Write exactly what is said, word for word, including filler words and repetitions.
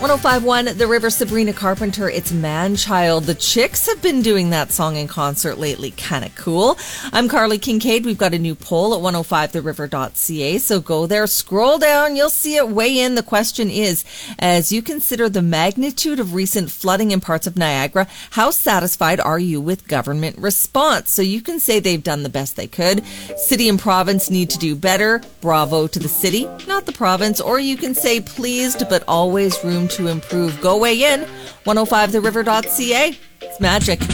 oh five point one The River, Sabrina Carpenter, it's Man-Child. The Chicks have been doing that song in concert lately. Kind of cool. I'm Carly Kincaid. We've got a new poll at one oh five the river dot c a, so go there, scroll down, you'll see it, weigh in. The question is, as you consider the magnitude of recent flooding in parts of Niagara, how satisfied are you with government response? So you can say they've done the best they could. City and province need to do better. Bravo to the city, not the province. Or you can say pleased, but always room to improve. Go weigh in. one oh five the river dot c a. It's magic.